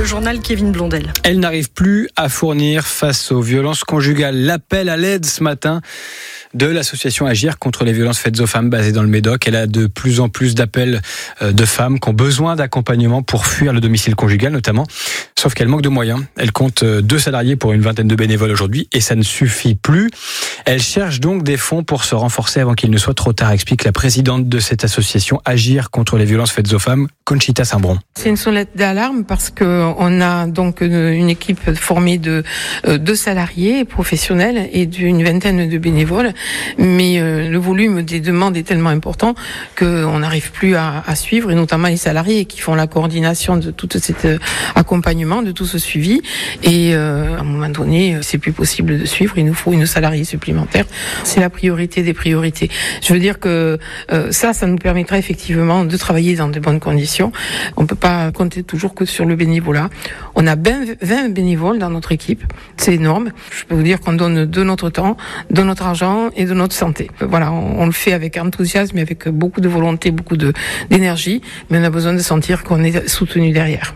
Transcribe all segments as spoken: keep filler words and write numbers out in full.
le journal Kevin Blondel. Elle n'arrive plus à fournir face aux violences conjugales. L'appel à l'aide ce matin de l'association Agir contre les violences faites aux femmes basée dans le Médoc. Elle a de plus en plus d'appels de femmes qui ont besoin d'accompagnement pour fuir le domicile conjugal notamment. Sauf qu'elle manque de moyens. Elle compte deux salariés pour une vingtaine de bénévoles aujourd'hui et ça ne suffit plus. Elle cherche donc des fonds pour se renforcer avant qu'il ne soit trop tard, explique la présidente de cette association Agir contre les violences faites aux femmes, Conchita Saint-Bron. C'est une sonnette d'alarme parce qu'on a donc une équipe formée de deux salariés professionnels et d'une vingtaine de bénévoles. Mais le volume des demandes est tellement important qu'on n'arrive plus à, à suivre, et notamment les salariés qui font la coordination de tout cet accompagnement, de tout ce suivi. Et euh, à un moment donné, c'est plus possible de suivre. Il nous faut une salariée supplémentaire. C'est la priorité des priorités. Je veux dire que euh, ça, ça nous permettra effectivement de travailler dans de bonnes conditions. On peut pas compter toujours que sur le bénévolat. On a vingt bénévoles dans notre équipe. C'est énorme. Je peux vous dire qu'on donne de notre temps, de notre argent et de notre santé. Voilà, on, on le fait avec enthousiasme et avec beaucoup de volonté, beaucoup de, d'énergie, mais on a besoin de sentir qu'on est soutenu derrière.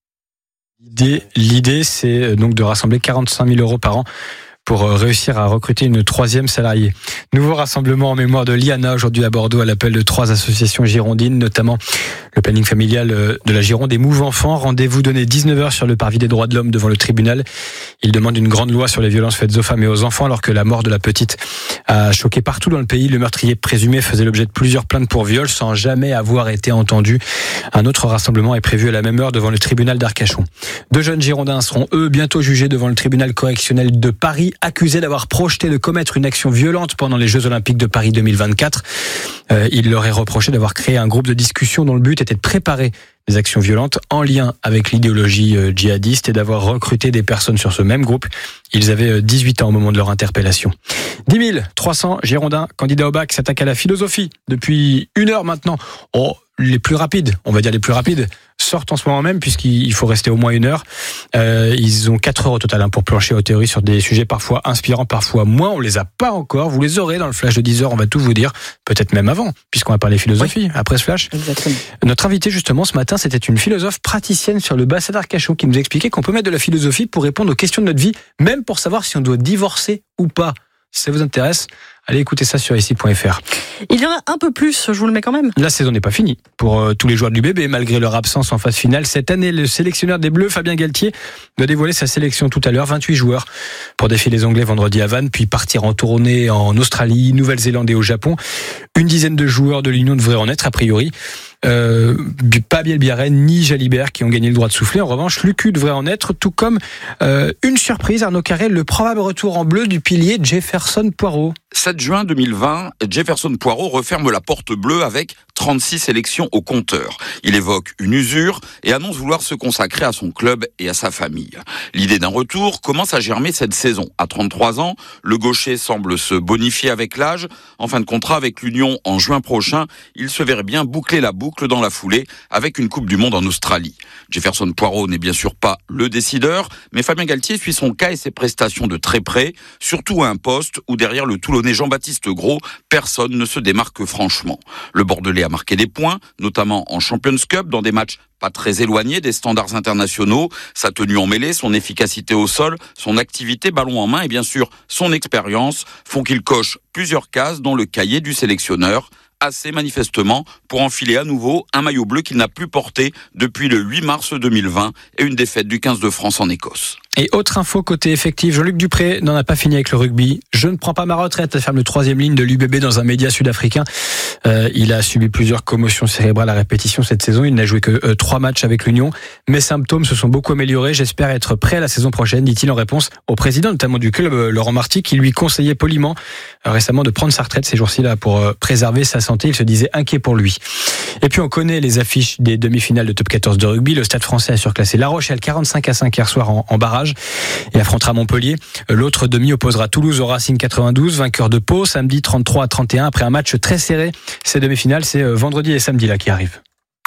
L'idée, l'idée, c'est donc de rassembler quarante-cinq mille euros par an pour réussir à recruter une troisième salariée. Nouveau rassemblement en mémoire de Liana aujourd'hui à Bordeaux à l'appel de trois associations girondines, notamment le planning familial de la Gironde et Move Enfants. Rendez-vous donné dix-neuf heures sur le parvis des droits de l'homme devant le tribunal. Il demande une grande loi sur les violences faites aux femmes et aux enfants alors que la mort de la petite a choqué partout dans le pays. Le meurtrier présumé faisait l'objet de plusieurs plaintes pour viol sans jamais avoir été entendu. Un autre rassemblement est prévu à la même heure devant le tribunal d'Arcachon. Deux jeunes girondins seront eux bientôt jugés devant le tribunal correctionnel de Paris, accusés d'avoir projeté de commettre une action violente pendant les Jeux Olympiques de Paris deux mille vingt-quatre. Euh, il leur est reproché d'avoir créé un groupe de discussion dont le but était de préparer des actions violentes en lien avec l'idéologie euh, djihadiste et d'avoir recruté des personnes sur ce même groupe. Ils avaient dix-huit ans au moment de leur interpellation. dix mille trois cents Girondins candidats au bac s'attaquent à la philosophie depuis une heure maintenant. Oh, les plus rapides, on va dire les plus rapides, sortent en ce moment même puisqu'il faut rester au moins une heure. Euh, ils ont quatre heures au total hein, pour plancher aux théories sur des sujets parfois inspirants, parfois moins. On les a pas encore. Vous les aurez dans le flash de dix heures. On va tout vous dire, peut-être même avant, puisqu'on va parler philosophie oui. après ce flash. Exactement. Notre invité justement ce matin, c'était une philosophe praticienne sur le bassin d'Arcachon qui nous expliquait qu'on peut mettre de la philosophie pour répondre aux questions de notre vie, même pour savoir si on doit divorcer ou pas. Si ça vous intéresse, allez écouter ça sur ici point f r. Il y en a un peu plus, je vous le mets quand même. La saison n'est pas finie pour euh, tous les joueurs du B B, malgré leur absence en phase finale. Cette année, le sélectionneur des Bleus, Fabien Galtier, doit dévoiler sa sélection tout à l'heure. vingt-huit joueurs pour défier les Anglais vendredi à Vannes, puis partir en tournée en Australie, Nouvelle-Zélande et au Japon. Une dizaine de joueurs de l'Union devraient en être, a priori. Euh, pas Bielbiarène ni Jalibert qui ont gagné le droit de souffler. En revanche, Lucu devrait en être, tout comme euh, une surprise, Arnaud Carrel, le probable retour en bleu du pilier Jefferson Poirot. sept juin deux mille vingt, Jefferson Poirot referme la porte bleue avec trente-six sélections au compteur. Il évoque une usure et annonce vouloir se consacrer à son club et à sa famille. L'idée d'un retour commence à germer cette saison. À trente-trois ans, le gaucher semble se bonifier avec l'âge. En fin de contrat avec l'Union en juin prochain, il se verrait bien boucler la boucle dans la foulée avec une Coupe du Monde en Australie. Jefferson Poirot n'est bien sûr pas le décideur, mais Fabien Galtier suit son cas et ses prestations de très près, surtout à un poste où derrière le Toulonnais Jean-Baptiste Gros, personne ne se démarque franchement. Le Bordelais a marqué des points, notamment en Champions Cup, dans des matchs pas très éloigné des standards internationaux. Sa tenue en mêlée, son efficacité au sol, son activité ballon en main et bien sûr son expérience font qu'il coche plusieurs cases dans le cahier du sélectionneur. Assez manifestement pour enfiler à nouveau un maillot bleu qu'il n'a plus porté depuis le huit mars deux mille vingt et une défaite du quinze de France en Écosse. Et autre info côté effectif, Jean-Luc Dupré n'en a pas fini avec le rugby. Je ne prends pas ma retraite, affirme le troisième ligne de l'U B B dans un média sud-africain. Euh, il a subi plusieurs commotions cérébrales à répétition cette saison. Il n'a joué que euh, trois matchs avec l'Union. Mes symptômes se sont beaucoup améliorés. J'espère être prêt à la saison prochaine, dit-il en réponse au président notamment du club, euh, Laurent Marty, qui lui conseillait poliment euh, récemment de prendre sa retraite ces jours-ci là pour euh, préserver sa santé. Il se disait inquiet pour lui. Et puis on connaît les affiches des demi-finales de top quatorze de rugby. Le Stade Français a surclassé La Rochelle quarante-cinq à cinq hier soir en, en barrage et affrontera Montpellier. L'autre demi opposera Toulouse au Racing quatre-vingt-douze, vainqueur de Pau, samedi trente-trois à trente et un après un match très serré. Ces demi-finales, c'est vendredi et samedi là qui arrivent.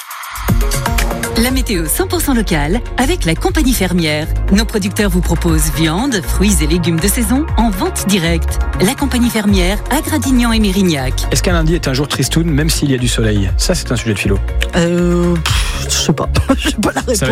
La météo cent pour cent locale avec la compagnie fermière. Nos producteurs vous proposent viande, fruits et légumes de saison en vente directe. La compagnie fermière à Gradignan et Mérignac. Est-ce qu'un lundi est un jour tristoun même s'il y a du soleil ? Ça, c'est un sujet de philo. Euh, pff, je sais pas. Je sais pas la réponse.